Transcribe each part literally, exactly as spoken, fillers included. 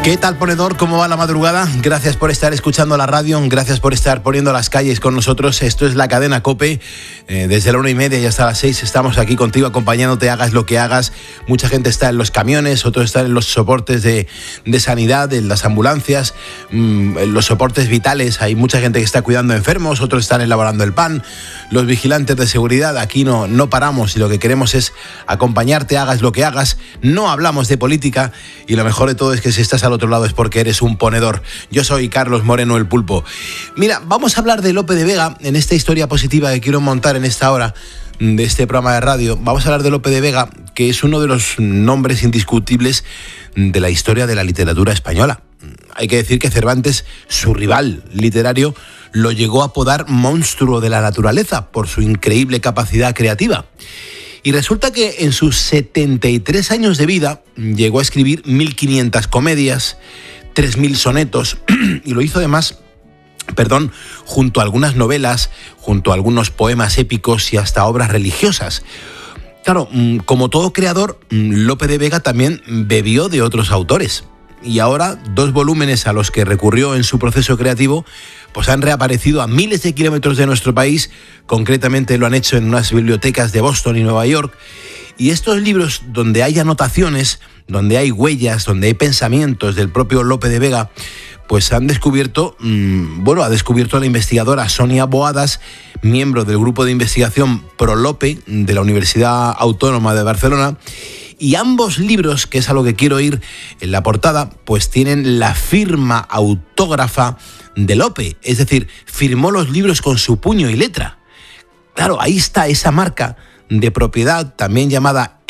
¿Qué tal, ponedor? ¿Cómo va la madrugada? Gracias por estar escuchando la radio, gracias por estar poniendo las calles con nosotros. Esto es la cadena COPE. Eh, desde la una y media y hasta las seis estamos aquí contigo acompañándote, hagas lo que hagas. Mucha gente está en los camiones, otros están en los soportes de, de sanidad, en las ambulancias, mmm, en los soportes vitales. Hay mucha gente que está cuidando enfermos, otros están elaborando el pan. Los vigilantes de seguridad, aquí no, no paramos y lo que queremos es acompañarte, hagas lo que hagas. No hablamos de política y lo mejor de todo es que si estás al otro lado es porque eres un ponedor. Yo soy Carlos Moreno, el Pulpo. Mira, vamos a hablar de Lope de Vega en esta historia positiva que quiero montar en esta hora de este programa de radio. Vamos a hablar de Lope de Vega, que es uno de los nombres indiscutibles de la historia de la literatura española. Hay que decir que Cervantes, su rival literario, lo llegó a apodar monstruo de la naturaleza por su increíble capacidad creativa. Y resulta que en sus setenta y tres años de vida llegó a escribir mil quinientas comedias, tres mil sonetos y lo hizo además, perdón, junto a algunas novelas, junto a algunos poemas épicos y hasta obras religiosas. Claro, como todo creador, Lope de Vega también bebió de otros autores. Y ahora, dos volúmenes a los que recurrió en su proceso creativo, pues han reaparecido a miles de kilómetros de nuestro país. Concretamente lo han hecho en unas bibliotecas de Boston y Nueva York. Y estos libros, donde hay anotaciones, donde hay huellas, donde hay pensamientos del propio Lope de Vega, pues han descubierto, mmm, bueno, ha descubierto la investigadora Sonia Boadas, miembro del grupo de investigación ProLope de la Universidad Autónoma de Barcelona. Y ambos libros, que es a lo que quiero ir en la portada, pues tienen la firma autógrafa de Lope. Es decir, firmó los libros con su puño y letra. Claro, ahí está esa marca de propiedad, también llamada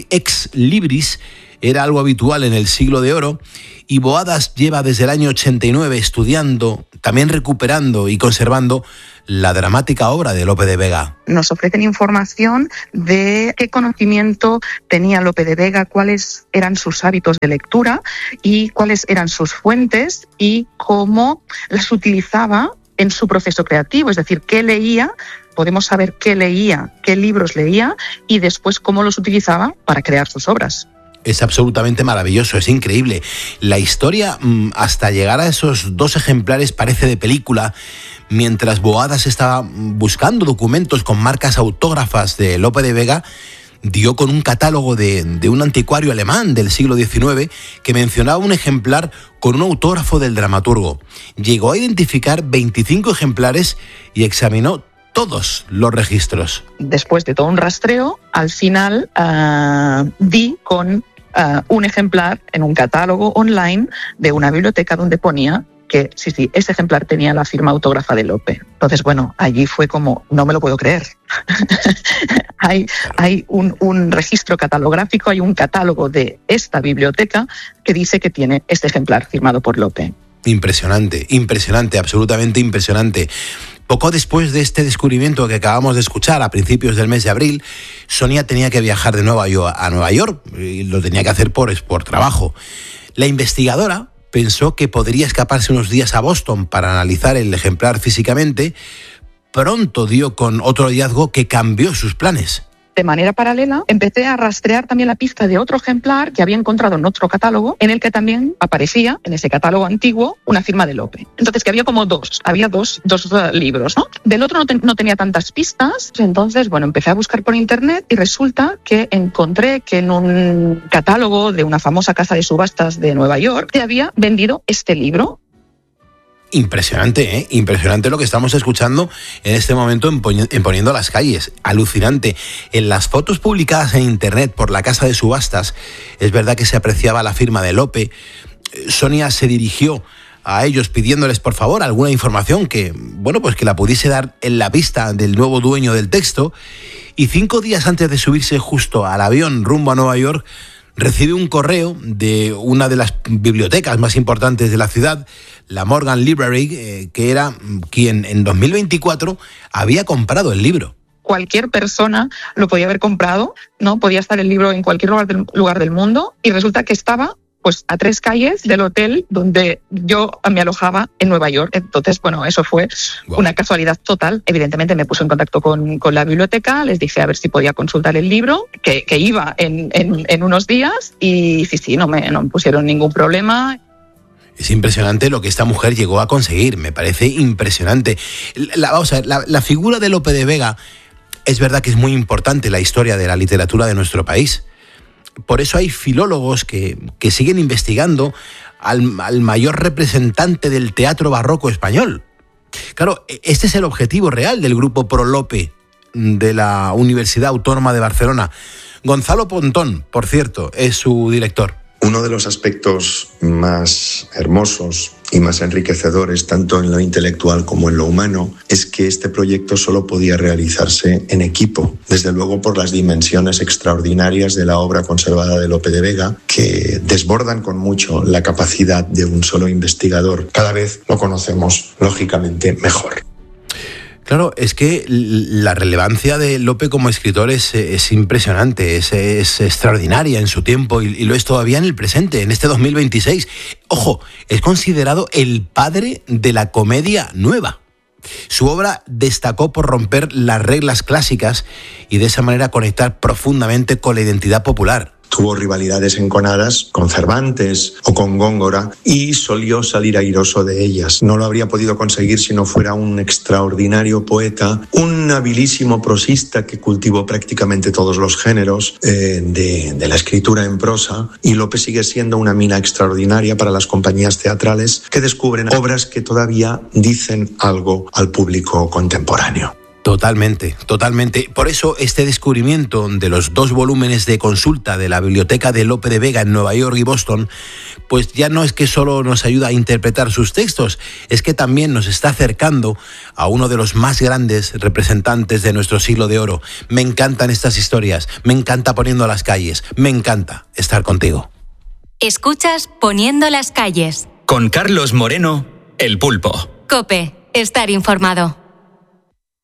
ex libris, era algo habitual en el siglo de oro, y Boadas lleva desde el año ochenta y nueve estudiando, también recuperando y conservando la dramática obra de Lope de Vega. Nos ofrecen información de qué conocimiento tenía Lope de Vega, cuáles eran sus hábitos de lectura y cuáles eran sus fuentes y cómo las utilizaba en su proceso creativo, es decir, qué leía. Podemos saber qué leía, qué libros leía y después cómo los utilizaba para crear sus obras. Es absolutamente maravilloso, es increíble. La historia, hasta llegar a esos dos ejemplares, parece de película. Mientras Boadas estaba buscando documentos con marcas autógrafas de Lope de Vega, dio con un catálogo de, de un anticuario alemán del siglo diecinueve que mencionaba un ejemplar con un autógrafo del dramaturgo. Llegó a identificar veinticinco ejemplares y examinó todos los registros. Después de todo un rastreo, al final uh, di con uh, un ejemplar en un catálogo online de una biblioteca donde ponía que sí, sí, ese ejemplar tenía la firma autógrafa de Lope. Entonces, bueno, allí fue como, no me lo puedo creer. hay hay un, un registro catalográfico, hay un catálogo de esta biblioteca que dice que tiene este ejemplar firmado por Lope. Impresionante, impresionante, absolutamente impresionante. Poco después de este descubrimiento que acabamos de escuchar a principios del mes de abril, Sonia tenía que viajar de nuevo a Nueva York y lo tenía que hacer por, por trabajo. La investigadora pensó que podría escaparse unos días a Boston para analizar el ejemplar físicamente. Pronto dio con otro hallazgo que cambió sus planes. De manera paralela, empecé a rastrear también la pista de otro ejemplar que había encontrado en otro catálogo, en el que también aparecía, en ese catálogo antiguo, una firma de Lope. Entonces, que había como dos, había dos, dos uh, libros, ¿no? Del otro no, te, no tenía tantas pistas, entonces, bueno, empecé a buscar por internet y resulta que encontré que en un catálogo de una famosa casa de subastas de Nueva York se había vendido este libro. Impresionante, ¿eh? Impresionante lo que estamos escuchando en este momento en, Poni- en Poniendo las Calles. Alucinante. En las fotos publicadas en internet por la casa de subastas, es verdad que se apreciaba la firma de Lope. Sonia se dirigió a ellos pidiéndoles, por favor, alguna información que, bueno, pues que la pudiese dar en la vista del nuevo dueño del texto. Y cinco días antes de subirse justo al avión rumbo a Nueva York, recibe un correo de una de las bibliotecas más importantes de la ciudad, la Morgan Library, eh, que era quien en dos mil veinticuatro había comprado el libro. Cualquier persona lo podía haber comprado, ¿no? Podía estar el libro en cualquier lugar del, lugar del mundo y resulta que estaba pues a tres calles del hotel donde yo me alojaba en Nueva York. Entonces, bueno, eso fue wow. una casualidad total. Evidentemente me puse en contacto con, con la biblioteca, les dije a ver si podía consultar el libro, que, que iba en, en, en unos días y sí, sí, no me, no me pusieron ningún problema. Es impresionante lo que esta mujer llegó a conseguir, me parece impresionante. La, vamos a ver, la, la figura de Lope de Vega es verdad que es muy importante en la historia de la literatura de nuestro país. Por eso hay filólogos que, que siguen investigando al, al mayor representante del teatro barroco español. Claro, este es el objetivo real del grupo Pro Lope de la Universidad Autónoma de Barcelona. Gonzalo Pontón, por cierto, es su director. Uno de los aspectos más hermosos y más enriquecedores, tanto en lo intelectual como en lo humano, es que este proyecto solo podía realizarse en equipo, desde luego por las dimensiones extraordinarias de la obra conservada de Lope de Vega, que desbordan con mucho la capacidad de un solo investigador. Cada vez lo conocemos, lógicamente, mejor. Claro, es que la relevancia de Lope como escritor es, es impresionante, es, es extraordinaria en su tiempo y, y lo es todavía en el presente, en este dos mil veintiséis. Ojo, es considerado el padre de la comedia nueva. Su obra destacó por romper las reglas clásicas y de esa manera conectar profundamente con la identidad popular. Tuvo rivalidades enconadas con Cervantes o con Góngora y solió salir airoso de ellas. No lo habría podido conseguir si no fuera un extraordinario poeta, un habilísimo prosista que cultivó prácticamente todos los géneros eh, de, de la escritura en prosa, y Lope sigue siendo una mina extraordinaria para las compañías teatrales que descubren obras que todavía dicen algo al público contemporáneo. Totalmente, totalmente. Por eso este descubrimiento de los dos volúmenes de consulta de la biblioteca de Lope de Vega en Nueva York y Boston, pues ya no es que solo nos ayuda a interpretar sus textos, es que también nos está acercando a uno de los más grandes representantes de nuestro siglo de oro. Me encantan estas historias, me encanta Poniendo las calles, me encanta estar contigo. Escuchas Poniendo las calles. Con Carlos Moreno, El Pulpo. COPE, estar informado.